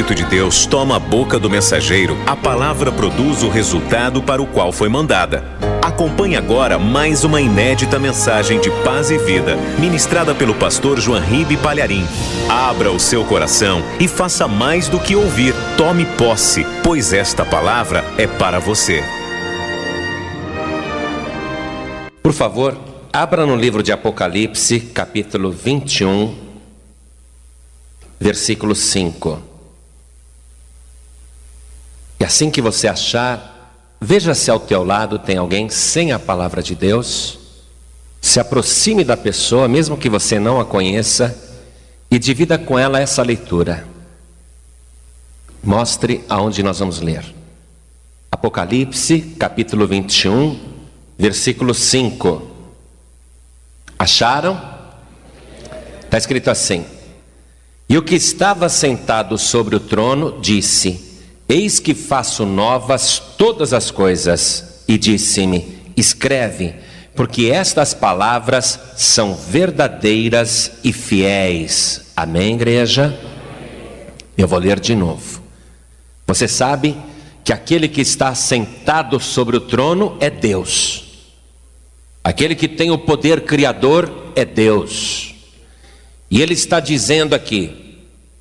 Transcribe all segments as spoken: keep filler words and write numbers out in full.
Espírito de Deus toma a boca do mensageiro, a palavra produz o resultado para o qual foi mandada. Acompanhe agora mais uma inédita mensagem de paz e vida, ministrada pelo pastor João Ribe Palharim. Abra o seu coração e faça mais do que ouvir. Tome posse, pois esta palavra é para você. Por favor, abra no livro de Apocalipse, capítulo vinte e um, versículo cinco. E assim que você achar, veja se ao teu lado tem alguém sem a palavra de Deus. Se aproxime da pessoa, mesmo que você não a conheça, e divida com ela essa leitura. Mostre aonde nós vamos ler. Apocalipse, capítulo vinte e um, versículo cinco. Acharam? Está escrito assim: E o que estava sentado sobre o trono disse: Eis que faço novas todas as coisas. E disse-me: Escreve, porque estas palavras são verdadeiras e fiéis. Amém, igreja? Eu vou ler de novo. Você sabe que aquele que está sentado sobre o trono é Deus. Aquele que tem o poder criador é Deus. E ele está dizendo aqui,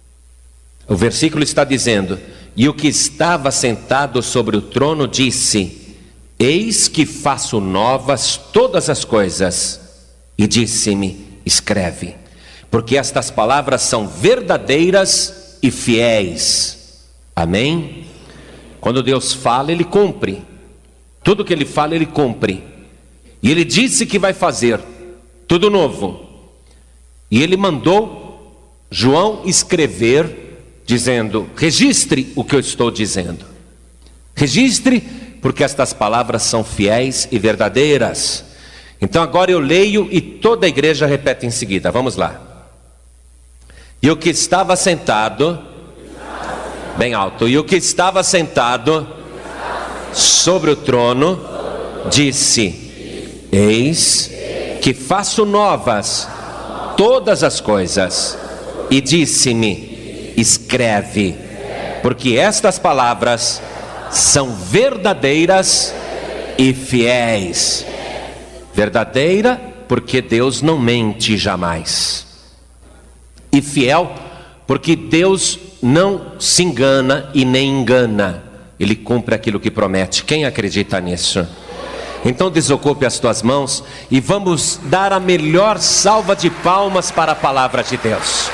o versículo está dizendo: E o que estava sentado sobre o trono disse: Eis que faço novas todas as coisas. E disse-me: Escreve, porque estas palavras são verdadeiras e fiéis. Amém? Quando Deus fala, Ele cumpre. Tudo que Ele fala, Ele cumpre. E Ele disse que vai fazer tudo novo. E Ele mandou João escrever, dizendo: registre o que eu estou dizendo. Registre, porque estas palavras são fiéis e verdadeiras. Então agora eu leio e toda a igreja repete em seguida. Vamos lá. E o que estava sentado, bem alto, e o que estava sentado sobre o trono disse: Eis que faço novas todas as coisas. E disse-me: Escreve, porque estas palavras são verdadeiras e fiéis. Verdadeira, porque Deus não mente jamais. E fiel, porque Deus não se engana e nem engana. Ele cumpre aquilo que promete. Quem acredita nisso? Então desocupe as tuas mãos e vamos dar a melhor salva de palmas para a palavra de Deus.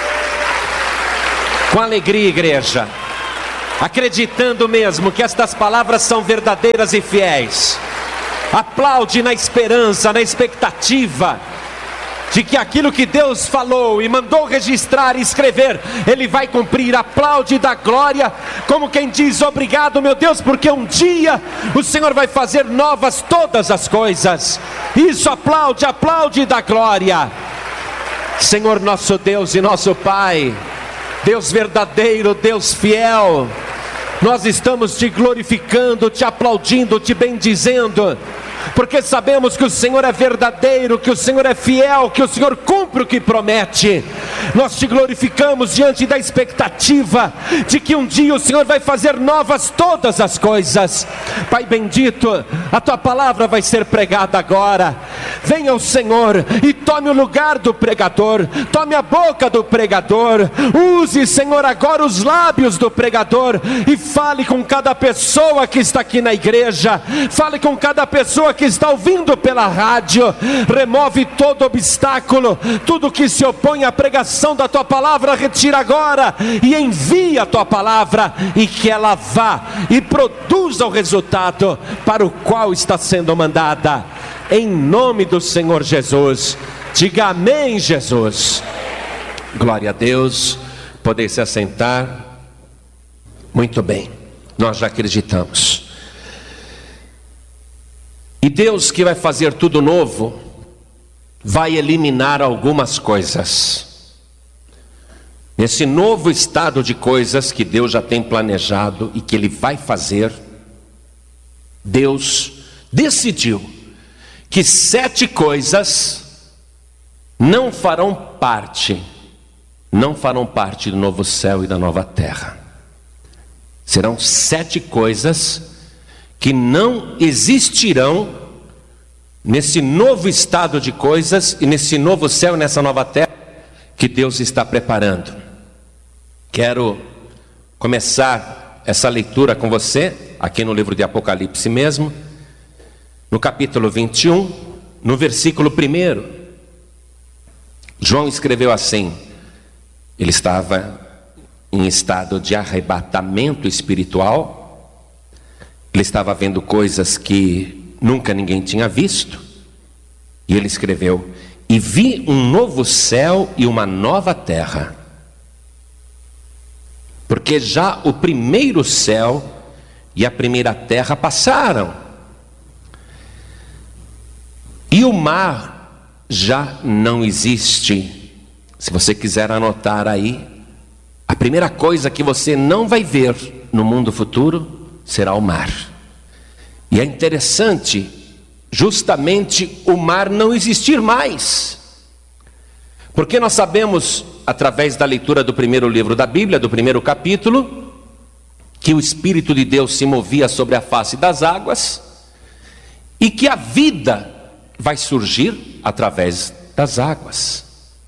Com alegria, igreja, acreditando mesmo que estas palavras são verdadeiras e fiéis. Aplaude na esperança, na expectativa de que aquilo que Deus falou e mandou registrar e escrever, Ele vai cumprir. Aplaude da glória, como quem diz: obrigado, meu Deus, porque um dia o Senhor vai fazer novas todas as coisas. Isso, aplaude, aplaude da glória. Senhor nosso Deus e nosso Pai, Deus verdadeiro, Deus fiel, nós estamos te glorificando, te aplaudindo, te bendizendo, porque sabemos que o Senhor é verdadeiro, que o Senhor é fiel, que o Senhor cumpre o que promete. Nós te glorificamos diante da expectativa de que um dia o Senhor vai fazer novas todas as coisas. Pai bendito, a tua palavra vai ser pregada agora. Venha o Senhor e tome o lugar do pregador, tome a boca do pregador. Use, Senhor, agora os lábios do pregador e fale com cada pessoa que está aqui na igreja. Fale com cada pessoa que está ouvindo pela rádio. Remove todo obstáculo, tudo que se opõe à pregação da tua palavra, retira agora e envia a tua palavra, e que ela vá e produza o resultado para o qual está sendo mandada, em nome do Senhor Jesus. Diga amém, Jesus. Glória a Deus. Podem se assentar. Muito bem, nós já acreditamos. E Deus, que vai fazer tudo novo, vai eliminar algumas coisas. Nesse novo estado de coisas que Deus já tem planejado e que Ele vai fazer, Deus decidiu que sete coisas não farão parte, não farão parte do novo céu e da nova terra. Serão sete coisas que não existirão nesse novo estado de coisas e nesse novo céu e nessa nova terra que Deus está preparando. Quero começar essa leitura com você, aqui no livro de Apocalipse mesmo, no capítulo vinte e um, no versículo primeiro. João escreveu assim: ele estava em estado de arrebatamento espiritual, ele estava vendo coisas que nunca ninguém tinha visto, e ele escreveu: e vi um novo céu e uma nova terra, porque já o primeiro céu e a primeira terra passaram, e o mar já não existe. Se você quiser anotar aí, a primeira coisa que você não vai ver no mundo futuro será o mar. E é interessante, justamente o mar não existir mais, porque nós sabemos, através da leitura do primeiro livro da Bíblia, do primeiro capítulo, que o Espírito de Deus se movia sobre a face das águas, e que a vida vai surgir através das águas.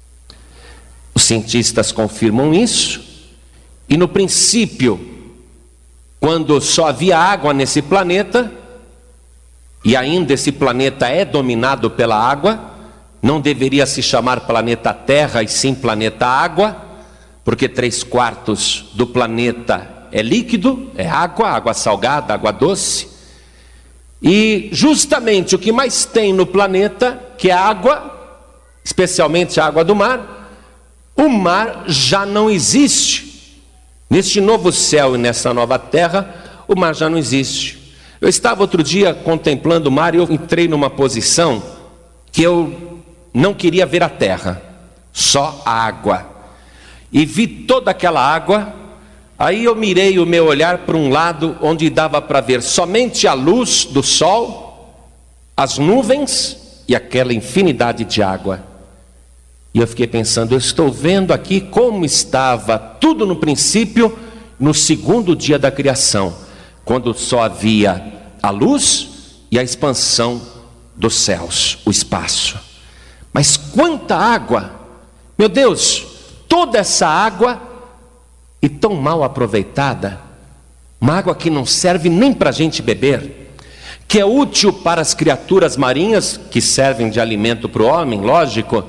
Os cientistas confirmam isso, e no princípio, quando só havia água nesse planeta, e ainda esse planeta é dominado pela água, não deveria se chamar planeta Terra e sim planeta Água, porque três quartos do planeta é líquido, é água, água salgada, água doce. E justamente o que mais tem no planeta, que é água, especialmente a água do mar, o mar já não existe. Neste novo céu e nessa nova terra, o mar já não existe. Eu estava outro dia contemplando o mar e eu entrei numa posição que eu não queria ver a terra, só a água. E vi toda aquela água, aí eu mirei o meu olhar para um lado onde dava para ver somente a luz do sol, as nuvens e aquela infinidade de água. E eu fiquei pensando, eu estou vendo aqui como estava tudo no princípio, no segundo dia da criação, quando só havia a luz e a expansão dos céus, o espaço. Mas quanta água, meu Deus, toda essa água e tão mal aproveitada, uma água que não serve nem para a gente beber, que é útil para as criaturas marinhas, que servem de alimento para o homem, lógico,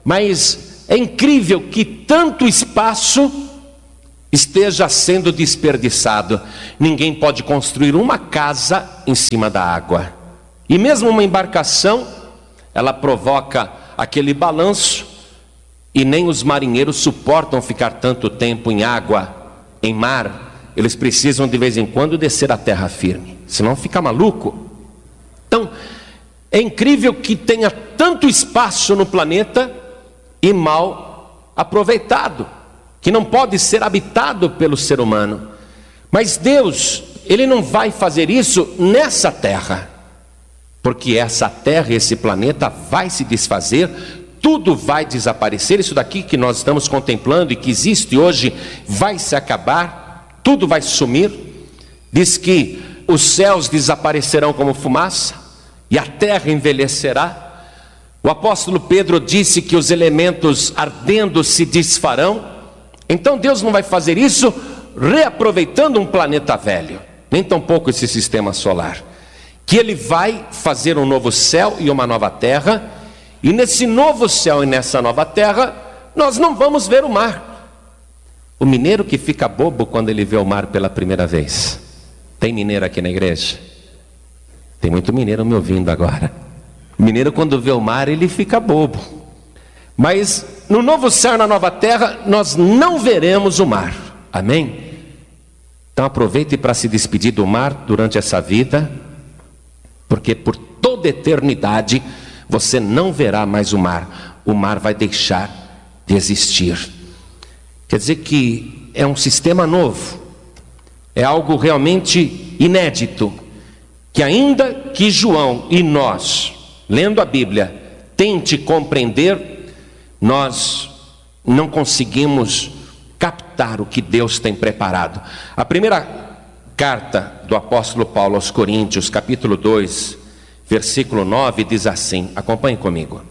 mas é incrível que tanto espaço esteja sendo desperdiçado. Ninguém pode construir uma casa em cima da água, e mesmo uma embarcação, ela provoca aquele balanço, e nem os marinheiros suportam ficar tanto tempo em água, em mar. Eles precisam de vez em quando descer a terra firme, senão fica maluco. Então, é incrível que tenha tanto espaço no planeta e mal aproveitado, que não pode ser habitado pelo ser humano. Mas Deus, Ele não vai fazer isso nessa terra, porque essa terra, esse planeta vai se desfazer, tudo vai desaparecer. Isso daqui que nós estamos contemplando e que existe hoje vai se acabar, tudo vai sumir. Diz que os céus desaparecerão como fumaça e a terra envelhecerá. O apóstolo Pedro disse que os elementos ardendo se desfarão. Então Deus não vai fazer isso reaproveitando um planeta velho, nem tampouco esse sistema solar. Que Ele vai fazer um novo céu e uma nova terra, e nesse novo céu e nessa nova terra, nós não vamos ver o mar. O mineiro que fica bobo quando ele vê o mar pela primeira vez. Tem mineiro aqui na igreja? Tem muito mineiro me ouvindo agora. O mineiro, quando vê o mar, ele fica bobo. Mas no novo céu e na nova terra, nós não veremos o mar. Amém? Então aproveite para se despedir do mar durante essa vida, porque por toda eternidade você não verá mais o mar. O mar vai deixar de existir. Quer dizer que é um sistema novo, é algo realmente inédito, que ainda que João e nós, lendo a Bíblia, tente compreender, nós não conseguimos captar o que Deus tem preparado. A primeira Carta do apóstolo Paulo aos Coríntios, capítulo dois, versículo nove, diz assim, acompanhe comigo.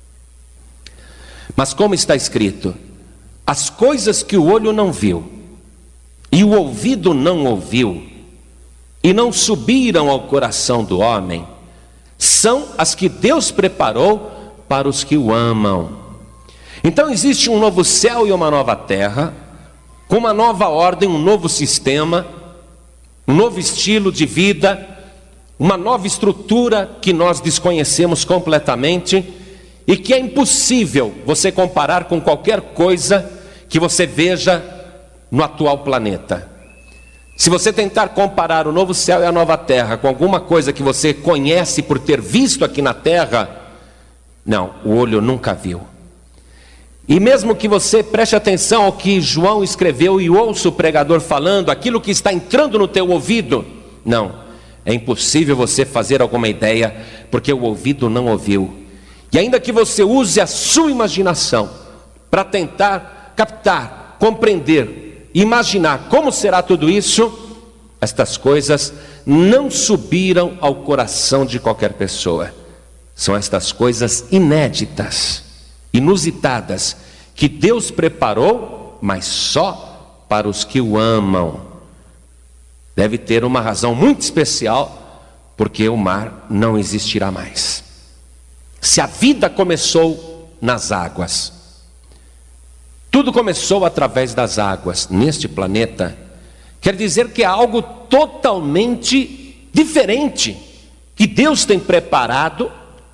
Mas como está escrito, as coisas que o olho não viu, e o ouvido não ouviu, e não subiram ao coração do homem, são as que Deus preparou para os que o amam. Então existe um novo céu e uma nova terra, com uma nova ordem, um novo sistema, um novo estilo de vida, uma nova estrutura que nós desconhecemos completamente e que é impossível você comparar com qualquer coisa que você veja no atual planeta. Se você tentar comparar o novo céu e a nova terra com alguma coisa que você conhece por ter visto aqui na terra, não, o olho nunca viu. E mesmo que você preste atenção ao que João escreveu e ouça o pregador falando, aquilo que está entrando no teu ouvido, não, é impossível você fazer alguma ideia, porque o ouvido não ouviu. E ainda que você use a sua imaginação para tentar captar, compreender, imaginar como será tudo isso, estas coisas não subiram ao coração de qualquer pessoa. São estas coisas inéditas, inusitadas, que Deus preparou, mas só para os que o amam. Deve ter uma razão muito especial, porque o mar não existirá mais. Se a vida começou nas águas, tudo começou através das águas neste planeta, quer dizer que é algo totalmente diferente, que Deus tem preparado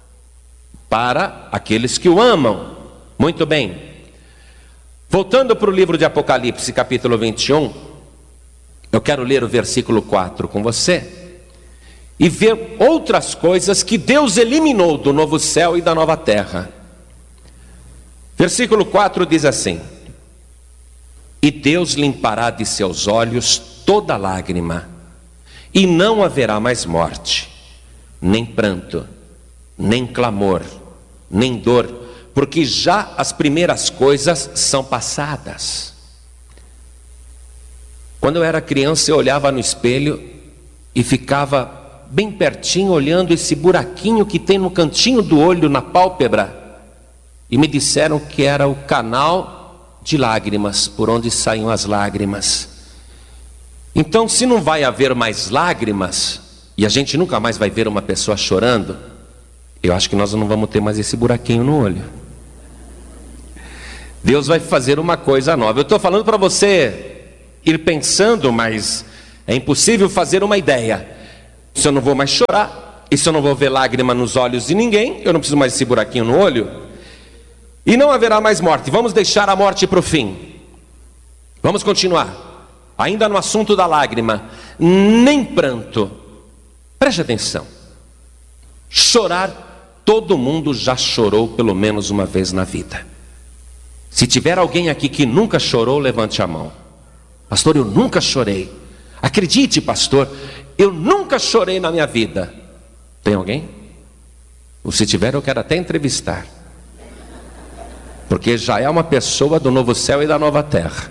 para aqueles que o amam. Muito bem, voltando para o livro de Apocalipse, capítulo vinte e um, eu quero ler o versículo quatro com você e ver outras coisas que Deus eliminou do novo céu e da nova terra. Versículo quatro diz assim: e Deus limpará de seus olhos toda lágrima, e não haverá mais morte, nem pranto, nem clamor, nem dor, porque já as primeiras coisas são passadas. Quando eu era criança, eu olhava no espelho e ficava bem pertinho, olhando esse buraquinho que tem no cantinho do olho, na pálpebra, e me disseram que era o canal de lágrimas, por onde saíam as lágrimas. Então, se não vai haver mais lágrimas, e a gente nunca mais vai ver uma pessoa chorando, eu acho que nós não vamos ter mais esse buraquinho no olho. Deus vai fazer uma coisa nova. Eu estou falando para você ir pensando, mas é impossível fazer uma ideia. Se eu não vou mais chorar, e se eu não vou ver lágrima nos olhos de ninguém, eu não preciso mais desse buraquinho no olho, e não haverá mais morte. Vamos deixar a morte para o fim. Vamos continuar, ainda no assunto da lágrima. Nem pranto. Preste atenção. Chorar, todo mundo já chorou pelo menos uma vez na vida. Se tiver alguém aqui que nunca chorou, levante a mão. Pastor, eu nunca chorei. Acredite, pastor, eu nunca chorei na minha vida. Tem alguém? Ou se tiver, eu quero até entrevistar, porque já é uma pessoa do novo céu e da nova terra.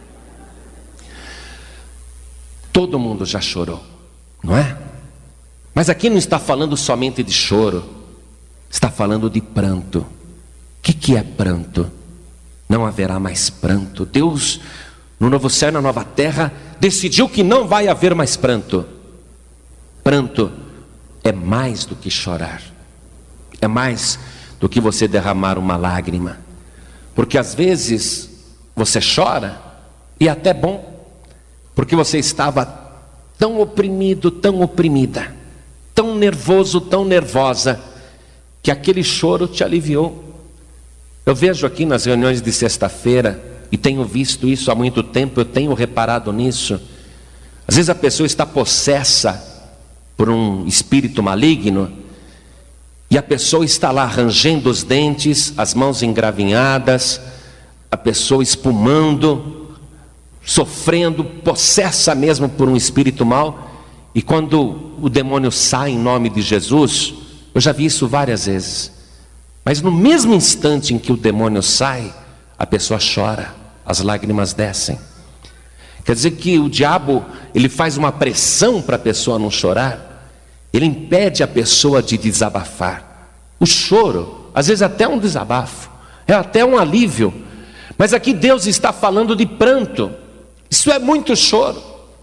Todo mundo já chorou, não é? Mas aqui não está falando somente de choro, está falando de pranto. O que, que é pranto? Não haverá mais pranto. Deus, no novo céu e na nova terra, decidiu que não vai haver mais pranto. Pranto é mais do que chorar, é mais do que você derramar uma lágrima, porque às vezes você chora, e é até bom, porque você estava tão oprimido, tão oprimida, tão nervoso, tão nervosa, que aquele choro te aliviou. Eu vejo aqui nas reuniões de sexta-feira, e tenho visto isso há muito tempo, eu tenho reparado nisso. Às vezes a pessoa está possessa por um espírito maligno, e a pessoa está lá rangendo os dentes, as mãos engravinhadas, a pessoa espumando, sofrendo, possessa mesmo por um espírito mau. E quando o demônio sai em nome de Jesus, eu já vi isso várias vezes, mas no mesmo instante em que o demônio sai, a pessoa chora, as lágrimas descem. Quer dizer que o diabo, ele faz uma pressão para a pessoa não chorar. Ele impede a pessoa de desabafar. O choro, às vezes até um desabafo, é até um alívio. Mas aqui Deus está falando de pranto. Isso é muito choro.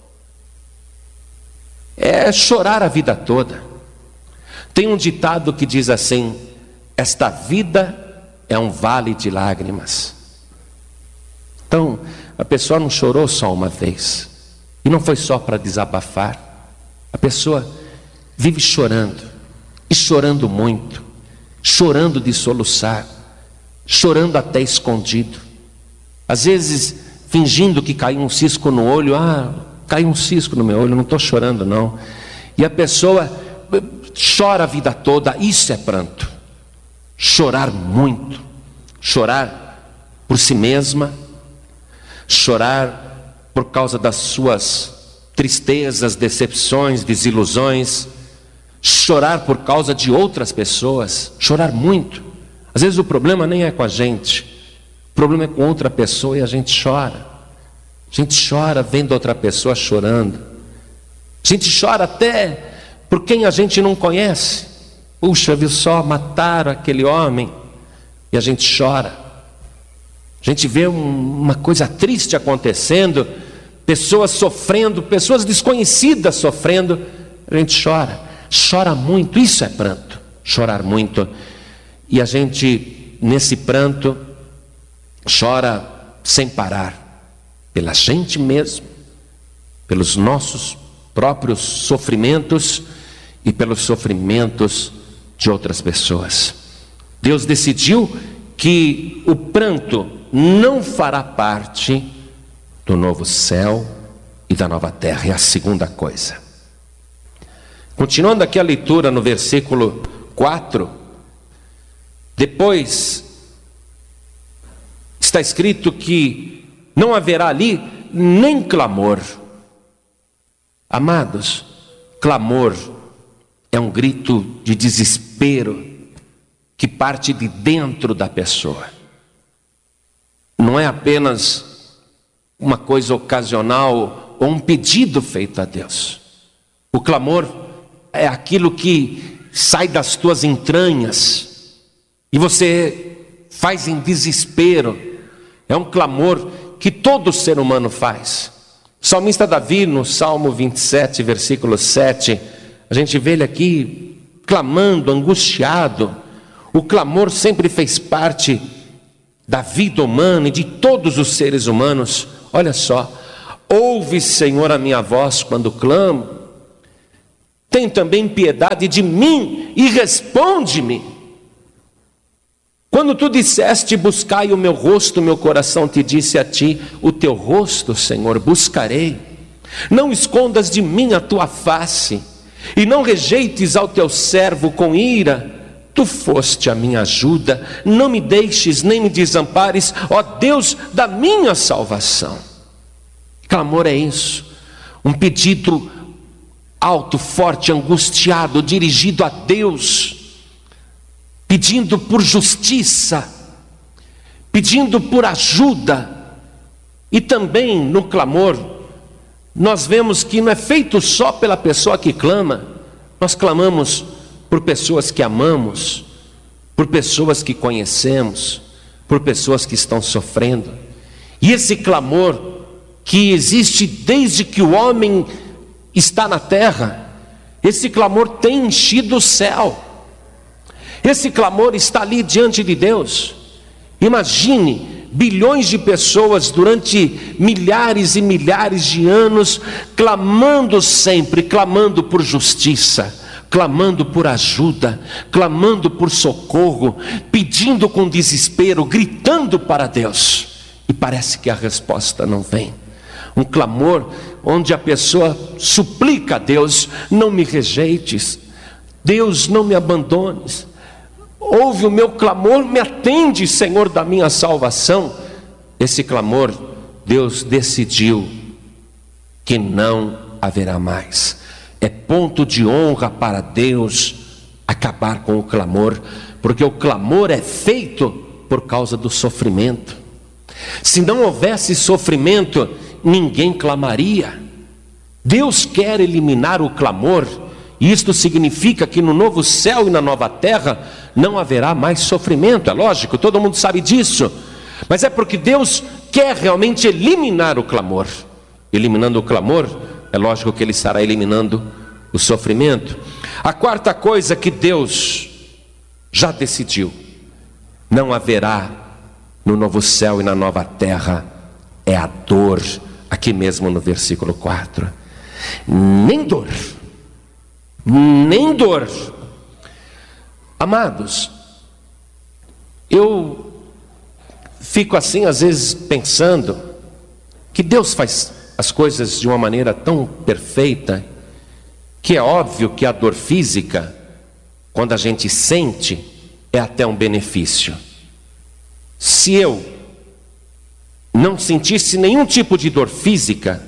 É chorar a vida toda. Tem um ditado que diz assim: esta vida é um vale de lágrimas. Então, a pessoa não chorou só uma vez. E não foi só para desabafar. A pessoa vive chorando. E chorando muito. Chorando de soluçar. Chorando até escondido. Às vezes, fingindo que caiu um cisco no olho. Ah, caiu um cisco no meu olho, não estou chorando não. E a pessoa chora a vida toda. Isso é pranto. Chorar muito. Chorar por si mesma. Chorar por causa das suas tristezas, decepções, desilusões. Chorar por causa de outras pessoas. Chorar muito. Às vezes o problema nem é com a gente. O problema é com outra pessoa e a gente chora. A gente chora vendo outra pessoa chorando. A gente chora até por quem a gente não conhece. Puxa, viu só, mataram aquele homem. E a gente chora. A gente vê um, uma coisa triste acontecendo. Pessoas sofrendo, pessoas desconhecidas sofrendo. A gente chora. Chora muito, isso é pranto. Chorar muito. E a gente, nesse pranto, chora sem parar, pela gente mesmo, pelos nossos próprios sofrimentos e pelos sofrimentos de outras pessoas. Deus decidiu que o pranto não fará parte do novo céu e da nova terra. É a segunda coisa. Continuando aqui a leitura no versículo quatro, depois está escrito que não haverá ali nem clamor. Amados, clamor é um grito de desespero que parte de dentro da pessoa. Não é apenas uma coisa ocasional ou um pedido feito a Deus. O clamor é aquilo que sai das tuas entranhas e você faz em desespero. É um clamor que todo ser humano faz. O salmista Davi, no Salmo vinte e sete, versículo sete, a gente vê ele aqui clamando, angustiado. O clamor sempre fez parte da vida humana e de todos os seres humanos. Olha só: ouve, Senhor, a minha voz quando clamo. Tem também piedade de mim e responde-me. Quando tu disseste: buscai o meu rosto, meu coração te disse a ti: o teu rosto, Senhor, buscarei. Não escondas de mim a tua face, e não rejeites ao teu servo com ira. Tu foste a minha ajuda, não me deixes nem me desampares, ó Deus da minha salvação. Clamor é isso, um pedido alto, forte, angustiado, dirigido a Deus, pedindo por justiça, pedindo por ajuda. E também no clamor, nós vemos que não é feito só pela pessoa que clama. Nós clamamos por pessoas que amamos, por pessoas que conhecemos, por pessoas que estão sofrendo. E esse clamor que existe desde que o homem está na terra, esse clamor tem enchido o céu. Esse clamor está ali diante de Deus. Imagine bilhões de pessoas durante milhares e milhares de anos clamando sempre, clamando por justiça, clamando por ajuda, clamando por socorro, pedindo com desespero, gritando para Deus. E parece que a resposta não vem. Um clamor onde a pessoa suplica a Deus: não me rejeites, Deus, não me abandones. Ouve o meu clamor, me atende, Senhor da minha salvação. Esse clamor, Deus decidiu que não haverá mais. É ponto de honra para Deus acabar com o clamor, porque o clamor é feito por causa do sofrimento. Se não houvesse sofrimento, ninguém clamaria. Deus quer eliminar o clamor, e isto significa que no novo céu e na nova terra não haverá mais sofrimento. É lógico, todo mundo sabe disso, mas é porque Deus quer realmente eliminar o clamor. Eliminando o clamor, é lógico que Ele estará eliminando o sofrimento. A quarta coisa que Deus já decidiu: não haverá no novo céu e na nova terra é a dor. Aqui mesmo no versículo quatro, nem dor, nem dor. Amados, eu fico assim às vezes pensando que Deus faz as coisas de uma maneira tão perfeita, que é óbvio que a dor física, quando a gente sente, é até um benefício. Se eu não sentisse nenhum tipo de dor física,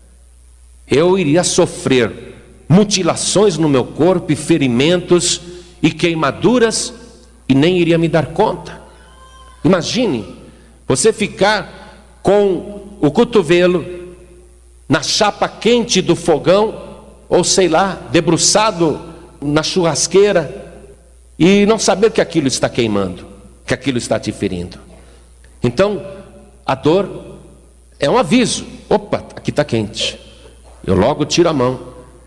eu iria sofrer mutilações no meu corpo, e ferimentos e queimaduras, e nem iria me dar conta. Imagine você ficar com o cotovelo na chapa quente do fogão, ou sei lá, debruçado na churrasqueira, e não saber que aquilo está queimando, que aquilo está te ferindo. Então, a dor é um aviso: opa, aqui está quente, eu logo tiro a mão.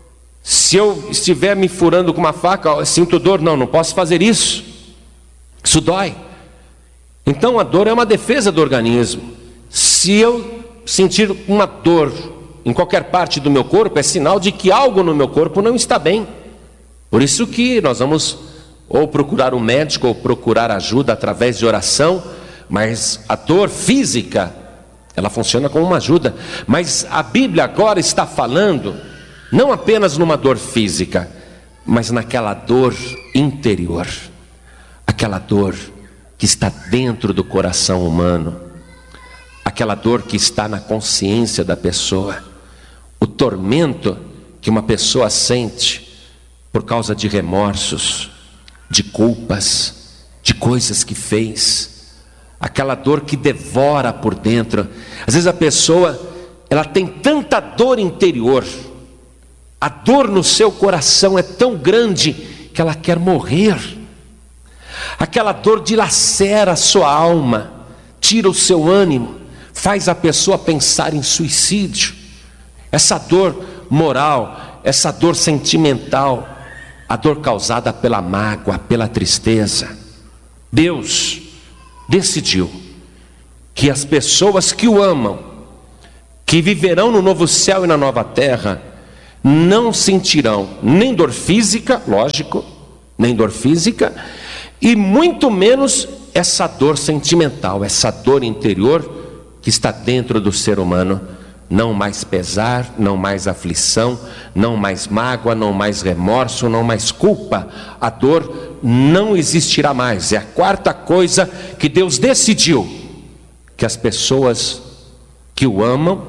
Se eu estiver me furando com uma faca, eu sinto dor, não, não posso fazer isso, isso dói. Então a dor é uma defesa do organismo. Se eu sentir uma dor em qualquer parte do meu corpo, é sinal de que algo no meu corpo não está bem. Por isso que nós vamos ou procurar um médico, ou procurar ajuda através de oração. Mas a dor física, ela funciona como uma ajuda. Mas a Bíblia agora está falando não apenas numa dor física, mas naquela dor interior, aquela dor que está dentro do coração humano, aquela dor que está na consciência da pessoa, o tormento que uma pessoa sente por causa de remorsos, de culpas, de coisas que fez, aquela dor que devora por dentro. Às vezes a pessoa, ela tem tanta dor interior, a dor no seu coração é tão grande que ela quer morrer. Aquela dor dilacera a sua alma, tira o seu ânimo, faz a pessoa pensar em suicídio. Essa dor moral, essa dor sentimental, a dor causada pela mágoa, pela tristeza. Deus decidiu que as pessoas que o amam, que viverão no novo céu e na nova terra, não sentirão nem dor física, lógico, nem dor física, e muito menos essa dor sentimental, essa dor interior que está dentro do ser humano. Não mais pesar, não mais aflição, não mais mágoa, não mais remorso, não mais culpa. A dor não existirá mais. É a quarta coisa que Deus decidiu: que as pessoas que o amam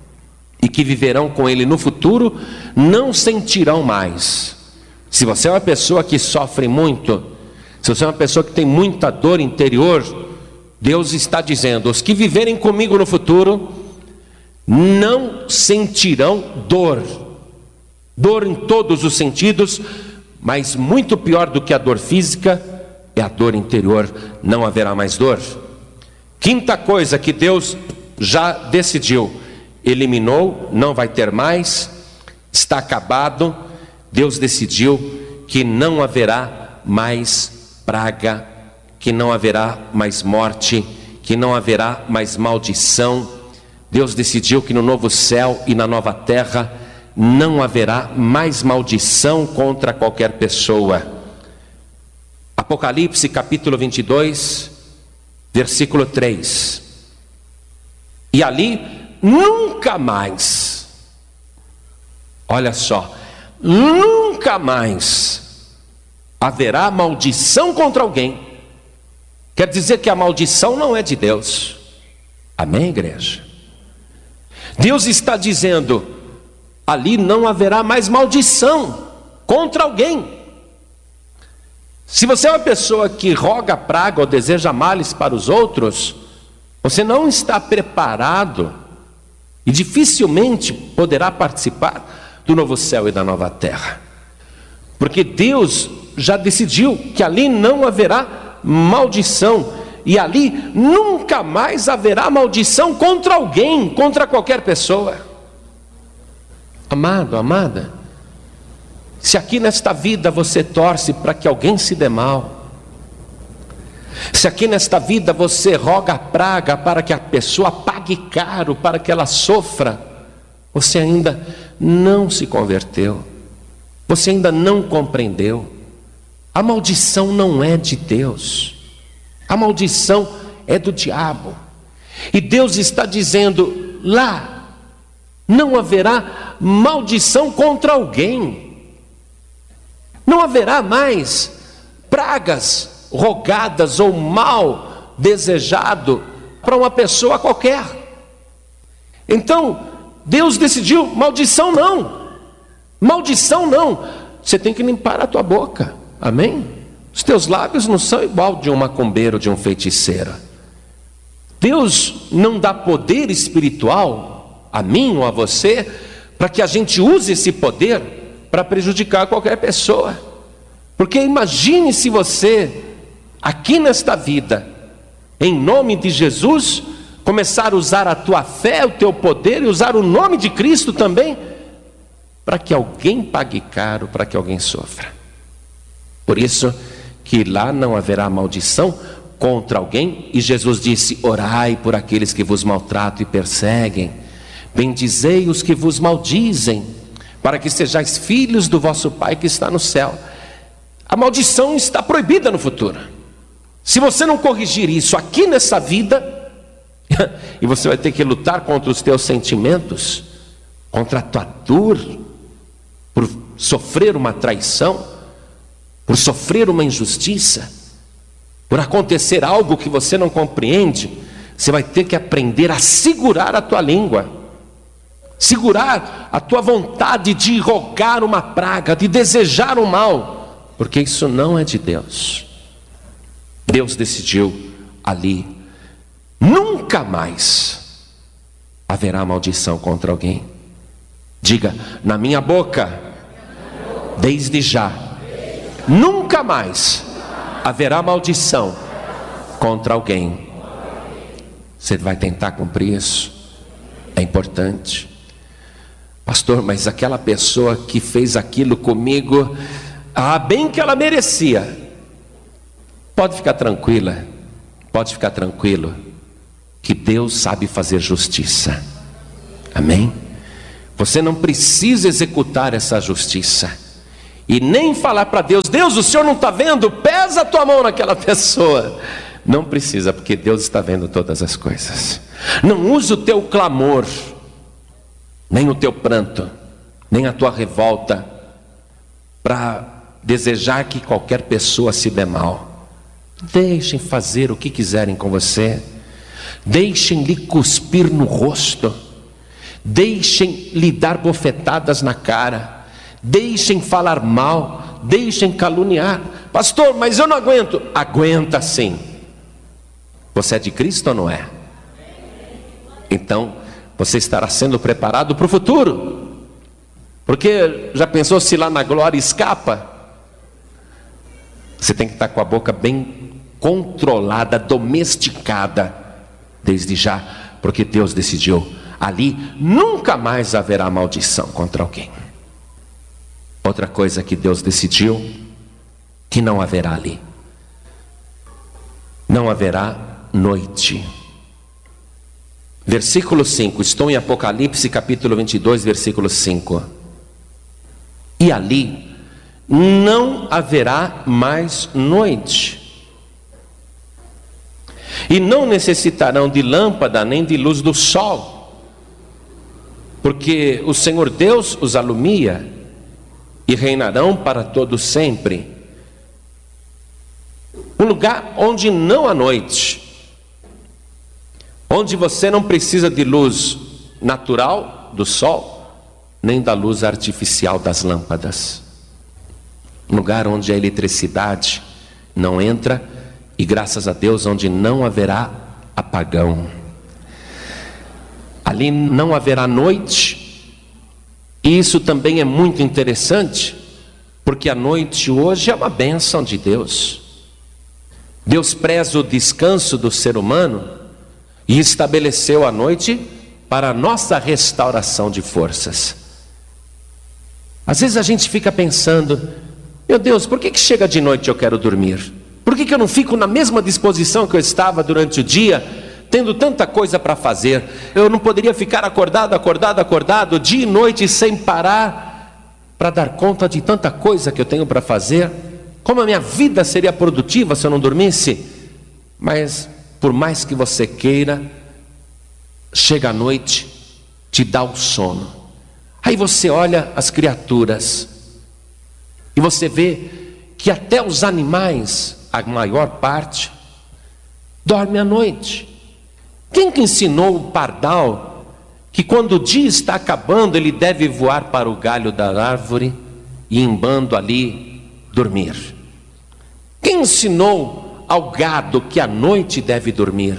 e que viverão com Ele no futuro não sentirão mais. Se você é uma pessoa que sofre muito, se você é uma pessoa que tem muita dor interior, Deus está dizendo: os que viverem comigo no futuro não sentirão dor, dor em todos os sentidos, mas muito pior do que a dor física é a dor interior. Não haverá mais dor. Quinta coisa que Deus já decidiu: eliminou, não vai ter mais, está acabado. Deus decidiu que não haverá mais praga, que não haverá mais morte, que não haverá mais maldição. Deus decidiu que no novo céu e na nova terra não haverá mais maldição contra qualquer pessoa. Apocalipse capítulo vinte e dois, versículo três. E ali nunca mais, olha só, nunca mais haverá maldição contra alguém. Quer dizer que a maldição não é de Deus. Amém, igreja? Deus está dizendo: ali não haverá mais maldição contra alguém. Se você é uma pessoa que roga praga ou deseja males para os outros, você não está preparado e dificilmente poderá participar do novo céu e da nova terra, porque Deus já decidiu que ali não haverá maldição, e ali nunca mais haverá maldição contra alguém, contra qualquer pessoa. Amado, amada, se aqui nesta vida você torce para que alguém se dê mal, se aqui nesta vida você roga a praga para que a pessoa pague caro, para que ela sofra, você ainda não se converteu, você ainda não compreendeu. A maldição não é de Deus, a maldição é do diabo. E Deus está dizendo: lá não haverá maldição contra alguém, não haverá mais pragas rogadas ou mal desejado para uma pessoa qualquer. Então Deus decidiu: maldição não, maldição não. Você tem que limpar a tua boca, amém? Os teus lábios não são igual de um macumbeiro, de um feiticeiro. Deus não dá poder espiritual a mim ou a você para que a gente use esse poder para prejudicar qualquer pessoa. Porque imagine se você, aqui nesta vida, em nome de Jesus, começar a usar a tua fé, o teu poder, e usar o nome de Cristo também, para que alguém pague caro, para que alguém sofra. Por isso que lá não haverá maldição contra alguém, e Jesus disse: orai por aqueles que vos maltratam e perseguem, bendizei os que vos maldizem, para que sejais filhos do vosso Pai que está no céu. A maldição está proibida no futuro. Se você não corrigir isso aqui nessa vida, e você vai ter que lutar contra os teus sentimentos, contra a tua dor, por sofrer uma traição, por sofrer uma injustiça, por acontecer algo que você não compreende, você vai ter que aprender a segurar a tua língua, segurar a tua vontade de rogar uma praga, de desejar o mal, porque isso não é de Deus. Deus decidiu ali: nunca mais haverá maldição contra alguém. Diga: na minha boca, desde já, nunca mais haverá maldição contra alguém. Você vai tentar cumprir isso? É importante. Pastor, mas aquela pessoa que fez aquilo comigo, ah, bem que ela merecia. Pode ficar tranquila, pode ficar tranquilo, que Deus sabe fazer justiça. Amém? Você não precisa executar essa justiça, e nem falar para Deus: Deus, o Senhor não está vendo? Pesa a tua mão naquela pessoa. Não precisa, porque Deus está vendo todas as coisas. Não use o teu clamor, nem o teu pranto, nem a tua revolta, para desejar que qualquer pessoa se dê mal. Deixem fazer o que quiserem com você, deixem-lhe cuspir no rosto, deixem lhe dar bofetadas na cara, deixem falar mal, deixem caluniar. Pastor, mas eu não aguento. Aguenta sim. Você é de Cristo ou não é? Então você estará sendo preparado para o futuro, porque já pensou se lá na glória escapa? Você tem que estar com a boca bem controlada, domesticada desde já, porque Deus decidiu: ali nunca mais haverá maldição contra alguém. Outra coisa que Deus decidiu, que não haverá ali: não haverá noite. Versículo cinco, estou em Apocalipse capítulo vinte e dois, versículo cinco. E ali não haverá mais noite, e não necessitarão de lâmpada nem de luz do sol, porque o Senhor Deus os alumia, e reinarão para todo sempre. Um lugar onde não há noite, onde você não precisa de luz natural do sol, nem da luz artificial das lâmpadas. Um lugar onde a eletricidade não entra, e graças a Deus onde não haverá apagão. Ali não haverá noite, e isso também é muito interessante, porque a noite hoje é uma bênção de Deus. Deus preza o descanso do ser humano e estabeleceu a noite para a nossa restauração de forças. Às vezes a gente fica pensando: meu Deus, por que que chega de noite e eu quero dormir? Por que que eu não fico na mesma disposição que eu estava durante o dia, tendo tanta coisa para fazer? Eu não poderia ficar acordado, acordado, acordado, dia e noite sem parar, para dar conta de tanta coisa que eu tenho para fazer? Como a minha vida seria produtiva se eu não dormisse? Mas por mais que você queira, chega a noite, te dá o sono. Aí você olha as criaturas e você vê que até os animais, a maior parte, dorme à noite. Quem que ensinou o pardal que quando o dia está acabando ele deve voar para o galho da árvore e em bando ali dormir? Quem ensinou ao gado que à noite deve dormir?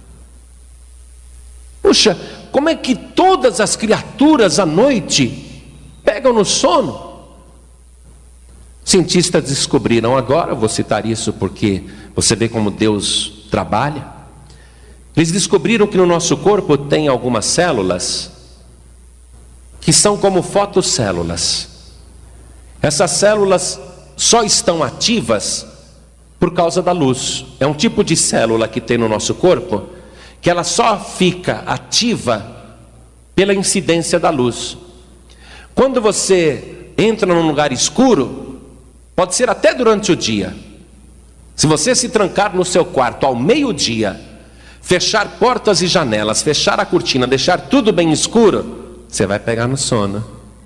Puxa, como é que todas as criaturas à noite pegam no sono? Cientistas descobriram agora, vou citar isso porque você vê como Deus trabalha. Eles descobriram que no nosso corpo tem algumas células que são como fotocélulas. Essas células só estão ativas por causa da luz. É um tipo de célula que tem no nosso corpo que ela só fica ativa pela incidência da luz. Quando você entra num lugar escuro, pode ser até durante o dia, se você se trancar no seu quarto ao meio-dia, fechar portas e janelas, fechar a cortina, deixar tudo bem escuro, você vai pegar no sono.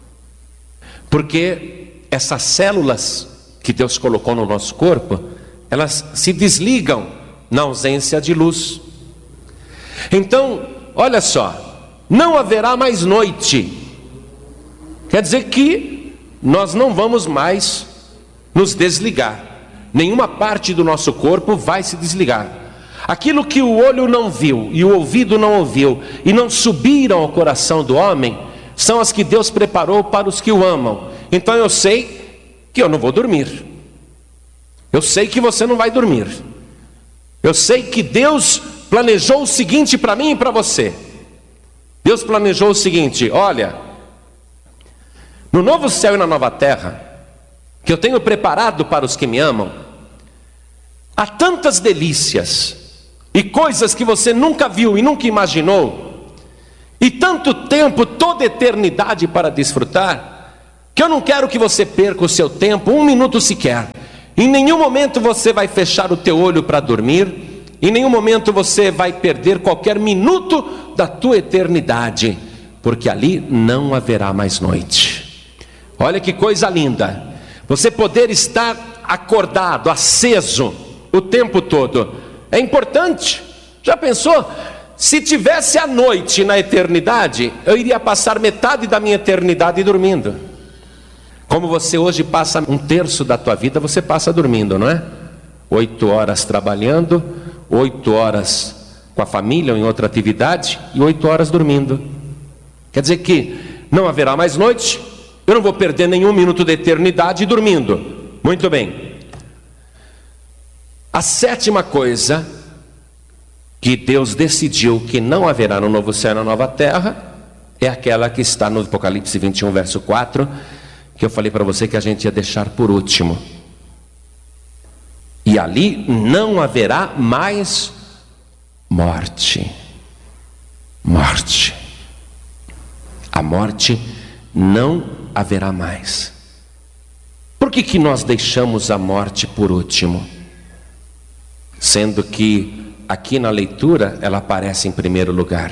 Porque essas células que Deus colocou no nosso corpo, elas se desligam na ausência de luz. Então, olha só, não haverá mais noite. Quer dizer que nós não vamos mais nos desligar. Nenhuma parte do nosso corpo vai se desligar. Aquilo que o olho não viu e o ouvido não ouviu e não subiram ao coração do homem, são as que Deus preparou para os que o amam. Então eu sei que eu não vou dormir. Eu sei que você não vai dormir. Eu sei que Deus planejou o seguinte para mim e para você. Deus planejou o seguinte: olha, no novo céu e na nova terra, que eu tenho preparado para os que me amam, há tantas delícias e coisas que você nunca viu e nunca imaginou, e tanto tempo, toda eternidade para desfrutar, que eu não quero que você perca o seu tempo, um minuto sequer. Em nenhum momento você vai fechar o teu olho para dormir. Em nenhum momento você vai perder qualquer minuto da tua eternidade, porque ali não haverá mais noite. Olha que coisa linda, você poder estar acordado, aceso o tempo todo. É importante. Já pensou? Se tivesse a noite na eternidade, eu iria passar metade da minha eternidade dormindo. Como você hoje passa um terço da tua vida, você passa dormindo, não é? Oito horas trabalhando, oito horas com a família ou em outra atividade e oito horas dormindo. Quer dizer que não haverá mais noite, eu não vou perder nenhum minuto da eternidade dormindo. Muito bem. A sétima coisa que Deus decidiu que não haverá no novo céu e na nova terra é aquela que está no Apocalipse vinte e um, verso quatro, que eu falei para você que a gente ia deixar por último. E ali não haverá mais morte. Morte. A morte não haverá mais. Por que que nós deixamos a morte por último? Sendo que aqui na leitura ela aparece em primeiro lugar.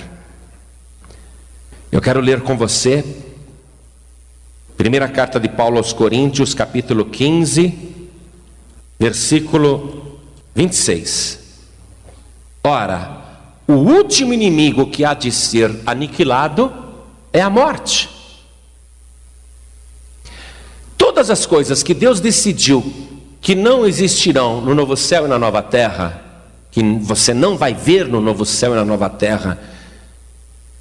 Eu quero ler com você primeira carta de Paulo aos Coríntios, capítulo quinze, versículo vinte e seis. Ora, o último inimigo que há de ser aniquilado é a morte. Todas as coisas que Deus decidiu que não existirão no novo céu e na nova terra, que você não vai ver no novo céu e na nova terra,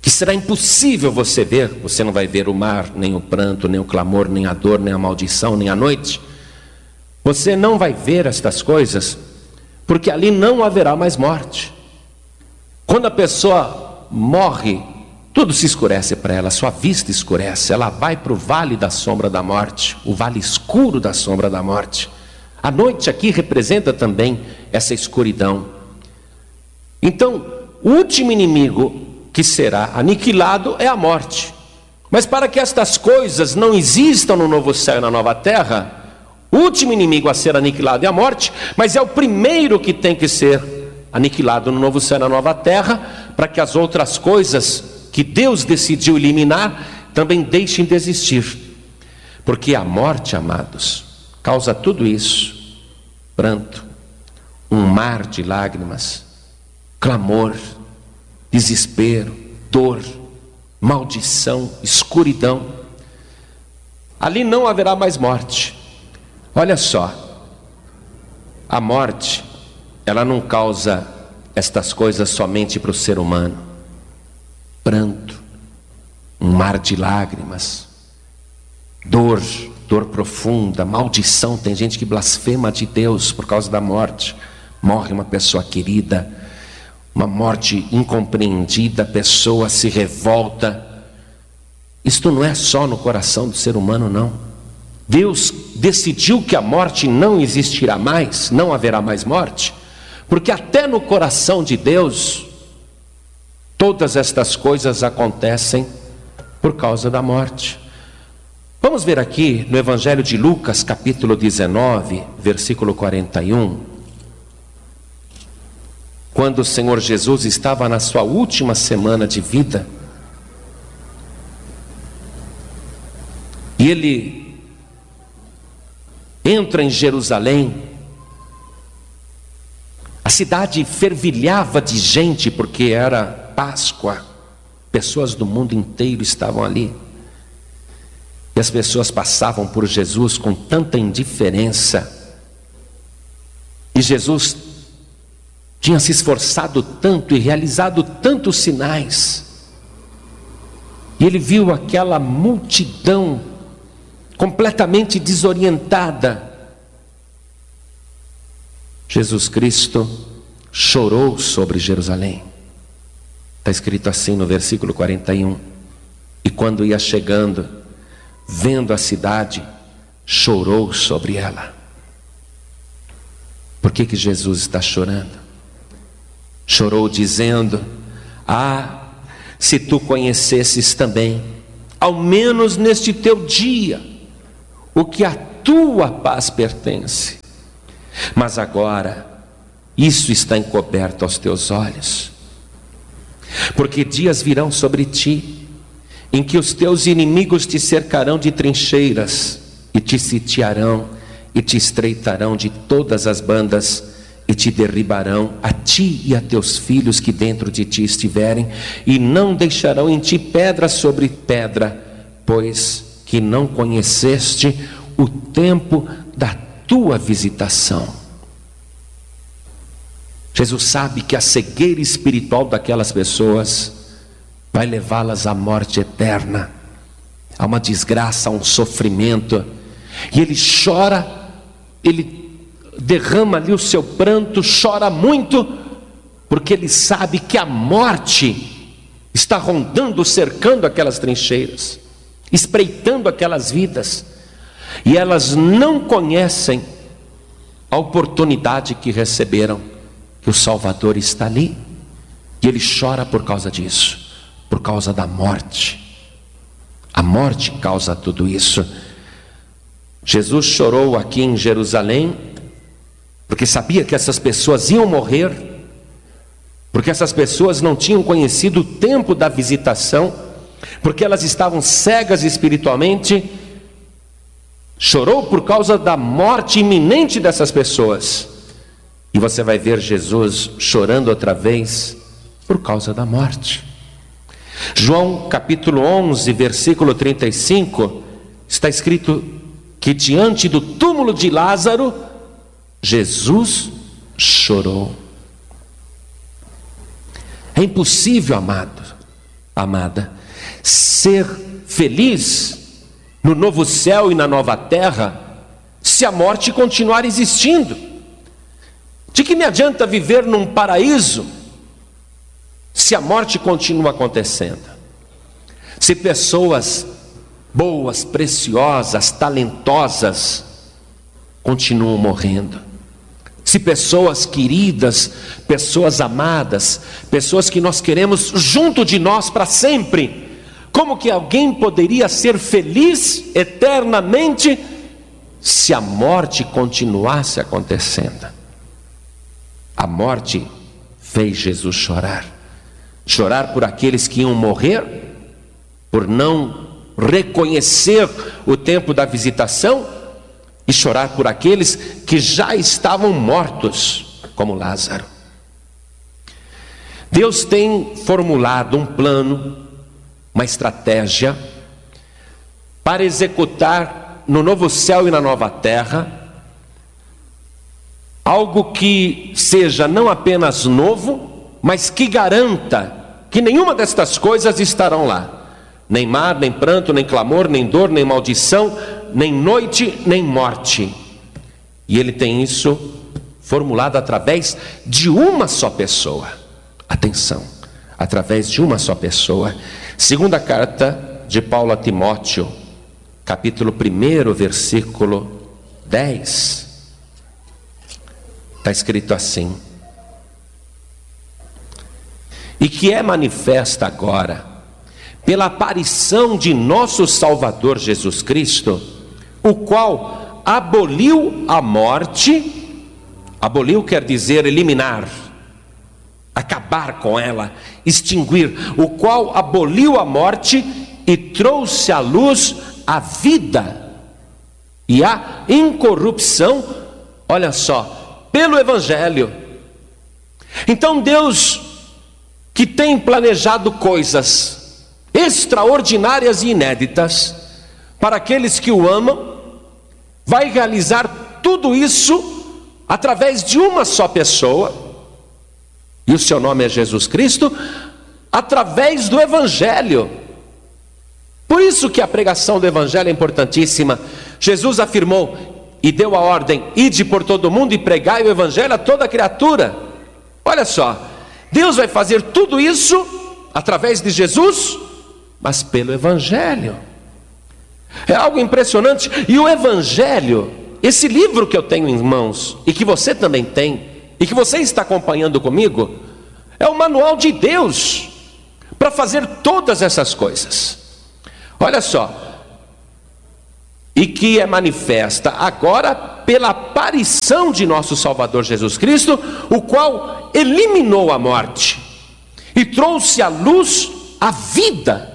que será impossível você ver. Você não vai ver o mar, nem o pranto, nem o clamor, nem a dor, nem a maldição, nem a noite. Você não vai ver estas coisas, porque ali não haverá mais morte. Quando a pessoa morre, tudo se escurece para ela, sua vista escurece, ela vai para o vale da sombra da morte, o vale escuro da sombra da morte. A noite aqui representa também essa escuridão. Então, o último inimigo que será aniquilado é a morte. Mas para que estas coisas não existam no novo céu e na nova terra, o último inimigo a ser aniquilado é a morte, mas é o primeiro que tem que ser aniquilado no novo céu e na nova terra, para que as outras coisas que Deus decidiu eliminar também deixem de existir. Porque a morte, amados, causa tudo isso: pranto, um mar de lágrimas, clamor, desespero, dor, maldição, escuridão. Ali não haverá mais morte. Olha só, a morte, ela não causa estas coisas somente para o ser humano. Pranto, um mar de lágrimas, dor, dor profunda, maldição. Tem gente que blasfema de Deus por causa da morte. Morre uma pessoa querida, uma morte incompreendida, a pessoa se revolta. Isto não é só no coração do ser humano, não. Deus decidiu que a morte não existirá mais, não haverá mais morte, porque até no coração de Deus, todas estas coisas acontecem por causa da morte. Vamos ver aqui no Evangelho de Lucas, capítulo dezenove, versículo quarenta e um. Quando o Senhor Jesus estava na sua última semana de vida, e ele entra em Jerusalém, a cidade fervilhava de gente, porque era Páscoa, pessoas do mundo inteiro estavam ali, e as pessoas passavam por Jesus com tanta indiferença, e Jesus tinha se esforçado tanto e realizado tantos sinais, e ele viu aquela multidão completamente desorientada. Jesus Cristo chorou sobre Jerusalém. Está escrito assim no versículo quarenta e um. E quando ia chegando, vendo a cidade, chorou sobre ela. Por que que Jesus está chorando? Chorou dizendo: ah, se tu conhecesses também, ao menos neste teu dia, o que a tua paz pertence. Mas agora, isso está encoberto aos teus olhos. Porque dias virão sobre ti, em que os teus inimigos te cercarão de trincheiras, e te sitiarão, e te estreitarão de todas as bandas, e te derribarão, a ti e a teus filhos que dentro de ti estiverem, e não deixarão em ti pedra sobre pedra, pois que não conheceste o tempo da tua visitação. Jesus sabe que a cegueira espiritual daquelas pessoas vai levá-las à morte eterna, a uma desgraça, a um sofrimento, e ele chora, ele derrama ali o seu pranto, chora muito, porque ele sabe que a morte está rondando, cercando aquelas trincheiras, espreitando aquelas vidas, e elas não conhecem a oportunidade que receberam, que o Salvador está ali, e ele chora por causa disso, por causa da morte. A morte causa tudo isso. Jesus chorou aqui em Jerusalém, porque sabia que essas pessoas iam morrer, porque essas pessoas não tinham conhecido o tempo da visitação, porque elas estavam cegas espiritualmente. Chorou por causa da morte iminente dessas pessoas. E você vai ver Jesus chorando outra vez por causa da morte. João capítulo onze, versículo trinta e cinco, está escrito que diante do túmulo de Lázaro, Jesus chorou. É impossível, amado, amada, ser feliz no novo céu e na nova terra, se a morte continuar existindo? De que me adianta viver num paraíso se a morte continua acontecendo? Se pessoas boas, preciosas, talentosas continuam morrendo? Se pessoas queridas, pessoas amadas, pessoas que nós queremos junto de nós para sempre, como que alguém poderia ser feliz eternamente se a morte continuasse acontecendo? A morte fez Jesus chorar. Chorar por aqueles que iam morrer, por não reconhecer o tempo da visitação, e chorar por aqueles que já estavam mortos, como Lázaro. Deus tem formulado um plano, uma estratégia, para executar no novo céu e na nova terra algo que seja não apenas novo, mas que garanta que nenhuma destas coisas estarão lá. Nem mar, nem pranto, nem clamor, nem dor, nem maldição, nem noite, nem morte. E ele tem isso formulado através de uma só pessoa. Atenção, através de uma só pessoa. Segunda carta de Paulo a Timóteo, capítulo um, versículo dez. Está escrito assim: e que é manifesta agora, pela aparição de nosso Salvador Jesus Cristo, o qual aboliu a morte. Aboliu quer dizer eliminar, acabar com ela, extinguir. O qual aboliu a morte e trouxe à luz a vida e a incorrupção, olha só, pelo Evangelho. Então Deus, que tem planejado coisas extraordinárias e inéditas para aqueles que o amam, vai realizar tudo isso através de uma só pessoa, e o seu nome é Jesus Cristo, através do Evangelho. Por isso que a pregação do Evangelho é importantíssima. Jesus afirmou e deu a ordem: ide por todo o mundo e pregai o Evangelho a toda criatura. Olha só, Deus vai fazer tudo isso através de Jesus, mas pelo Evangelho. É algo impressionante. E o Evangelho, esse livro que eu tenho em mãos, e que você também tem, e que você está acompanhando comigo, é o manual de Deus para fazer todas essas coisas. Olha só, e que é manifesta agora pela aparição de nosso Salvador Jesus Cristo, o qual eliminou a morte e trouxe à luz a vida